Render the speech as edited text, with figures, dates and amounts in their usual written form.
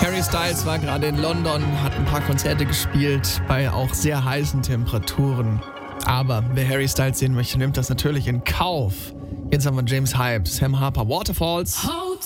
Harry Styles war gerade in London, hat ein paar Konzerte gespielt bei auch sehr heißen Temperaturen. Aber wer Harry Styles sehen möchte, nimmt das natürlich in Kauf. Jetzt haben wir James Hype, Sam Harper, Waterfalls.